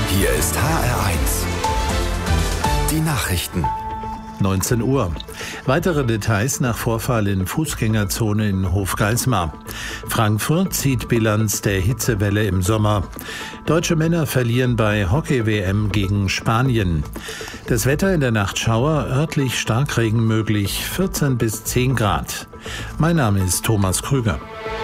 Hier ist HR1. Die Nachrichten. 19 Uhr. Weitere Details nach Vorfall in Fußgängerzone in Hofgeismar. Frankfurt zieht Bilanz der Hitzewelle im Sommer. Deutsche Männer verlieren bei Hockey-WM gegen Spanien. Das Wetter in der Nacht Schauer, örtlich Starkregen möglich, 14 bis 10 Grad. Mein Name ist Thomas Krüger.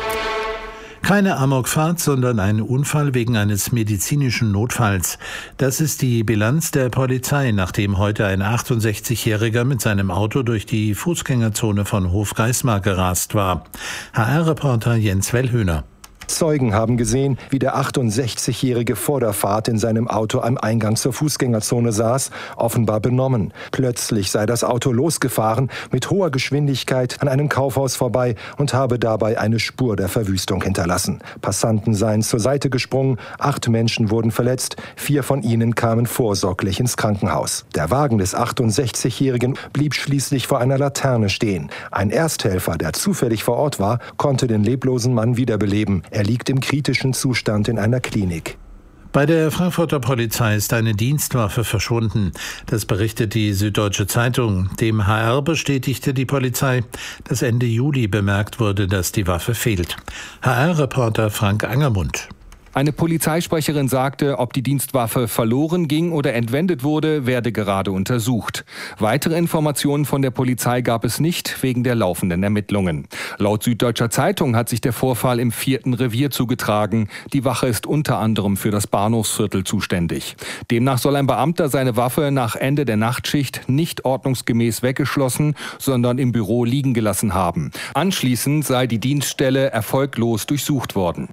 Keine Amokfahrt, sondern ein Unfall wegen eines medizinischen Notfalls. Das ist die Bilanz der Polizei, nachdem heute ein 68-Jähriger mit seinem Auto durch die Fußgängerzone von Hofgeismar gerast war. HR-Reporter Jens Wellhöhner. Zeugen haben gesehen, wie der 68-Jährige vor der Fahrt in seinem Auto am Eingang zur Fußgängerzone saß, offenbar benommen. Plötzlich sei das Auto losgefahren, mit hoher Geschwindigkeit an einem Kaufhaus vorbei und habe dabei eine Spur der Verwüstung hinterlassen. Passanten seien zur Seite gesprungen, 8 Menschen wurden verletzt, 4 von ihnen kamen vorsorglich ins Krankenhaus. Der Wagen des 68-Jährigen blieb schließlich vor einer Laterne stehen. Ein Ersthelfer, der zufällig vor Ort war, konnte den leblosen Mann wiederbeleben. Er liegt im kritischen Zustand in einer Klinik. Bei der Frankfurter Polizei ist eine Dienstwaffe verschwunden. Das berichtet die Süddeutsche Zeitung. Dem HR bestätigte die Polizei, dass Ende Juli bemerkt wurde, dass die Waffe fehlt. HR-Reporter Frank Angermund. Eine Polizeisprecherin sagte, ob die Dienstwaffe verloren ging oder entwendet wurde, werde gerade untersucht. Weitere Informationen von der Polizei gab es nicht, wegen der laufenden Ermittlungen. Laut Süddeutscher Zeitung hat sich der Vorfall im 4. Revier zugetragen. Die Wache ist unter anderem für das Bahnhofsviertel zuständig. Demnach soll ein Beamter seine Waffe nach Ende der Nachtschicht nicht ordnungsgemäß weggeschlossen, sondern im Büro liegen gelassen haben. Anschließend sei die Dienststelle erfolglos durchsucht worden.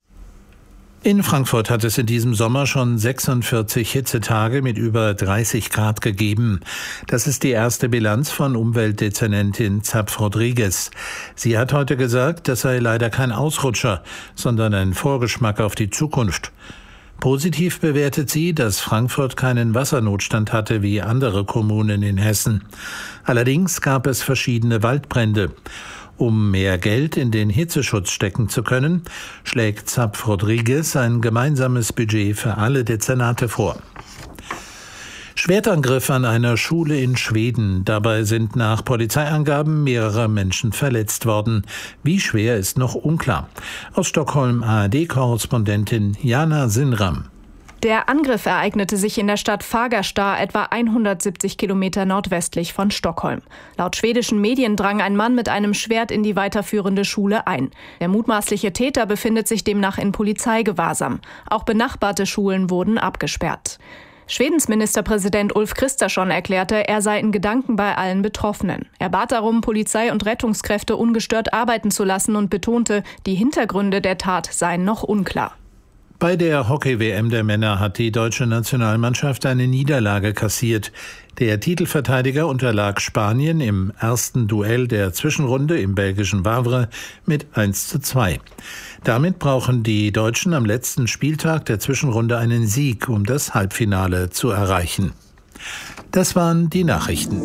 In Frankfurt hat es in diesem Sommer schon 46 Hitzetage mit über 30 Grad gegeben. Das ist die erste Bilanz von Umweltdezernentin Zapf Rodriguez. Sie hat heute gesagt, das sei leider kein Ausrutscher, sondern ein Vorgeschmack auf die Zukunft. Positiv bewertet sie, dass Frankfurt keinen Wassernotstand hatte wie andere Kommunen in Hessen. Allerdings gab es verschiedene Waldbrände. Um mehr Geld in den Hitzeschutz stecken zu können, schlägt Zapf Rodriguez ein gemeinsames Budget für alle Dezernate vor. Schwertangriff an einer Schule in Schweden. Dabei sind nach Polizeiangaben mehrere Menschen verletzt worden. Wie schwer ist noch unklar. Aus Stockholm ARD-Korrespondentin Jana Sinram. Der Angriff ereignete sich in der Stadt Fagersta, etwa 170 Kilometer nordwestlich von Stockholm. Laut schwedischen Medien drang ein Mann mit einem Schwert in die weiterführende Schule ein. Der mutmaßliche Täter befindet sich demnach in Polizeigewahrsam. Auch benachbarte Schulen wurden abgesperrt. Schwedens Ministerpräsident Ulf Kristersson erklärte, er sei in Gedanken bei allen Betroffenen. Er bat darum, Polizei und Rettungskräfte ungestört arbeiten zu lassen und betonte, die Hintergründe der Tat seien noch unklar. Bei der Hockey-WM der Männer hat die deutsche Nationalmannschaft eine Niederlage kassiert. Der Titelverteidiger unterlag Spanien im ersten Duell der Zwischenrunde im belgischen Wavre mit 1:2. Damit brauchen die Deutschen am letzten Spieltag der Zwischenrunde einen Sieg, um das Halbfinale zu erreichen. Das waren die Nachrichten.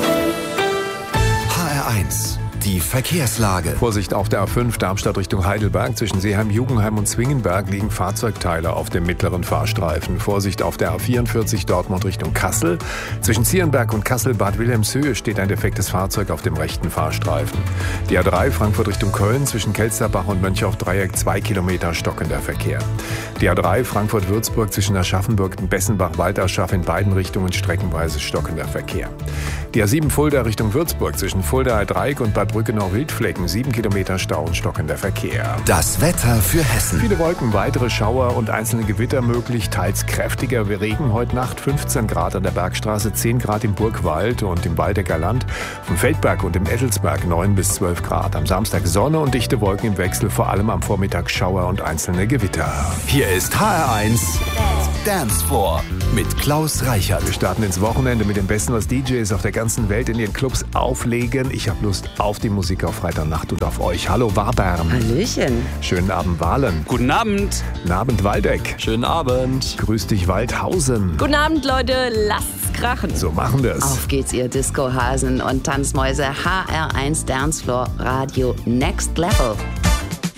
HR1. Die Verkehrslage. Vorsicht auf der A5 Darmstadt Richtung Heidelberg. Zwischen Seeheim, Jugenheim und Zwingenberg liegen Fahrzeugteile auf dem mittleren Fahrstreifen. Vorsicht auf der A44 Dortmund Richtung Kassel. Zwischen Zierenberg und Kassel-Bad Wilhelmshöhe steht ein defektes Fahrzeug auf dem rechten Fahrstreifen. Die A3 Frankfurt Richtung Köln. Zwischen Kelsterbach und Mönchau-Dreieck 2 Kilometer stockender Verkehr. Die A3 Frankfurt-Würzburg zwischen Aschaffenburg und Bessenbach-Walderschaff in beiden Richtungen streckenweise stockender Verkehr. Die A7 Fulda Richtung Würzburg zwischen Fulda-Dreieck und Bad Brückenau-Wildflecken 7 Kilometer Stau und stockender Verkehr. Das Wetter für Hessen. Viele Wolken, weitere Schauer und einzelne Gewitter möglich, teils kräftiger Regen heute Nacht, 15 Grad an der Bergstraße, 10 Grad im Burgwald und im Waldecker Land, vom Feldberg und im Ettelsberg 9 bis 12 Grad. Am Samstag Sonne und dichte Wolken im Wechsel, vor allem am Vormittag Schauer und einzelne Gewitter. Hier ist HR1 Dance Floor mit Klaus Reichert. Wir starten ins Wochenende mit dem Besten, was DJs auf der ganzen Welt in ihren Clubs auflegen. Ich habe Lust auf die Musik auf Freitagnacht und auf euch. Hallo Wabern. Hallöchen. Schönen Abend Wahlen. Guten Abend. Guten Abend Waldeck. Schönen Abend. Grüß dich Waldhausen. Guten Abend, Leute. Lasst's krachen. So machen wir's. Auf geht's, ihr Disco-Hasen und Tanzmäuse. HR1 Dancefloor Radio Next Level.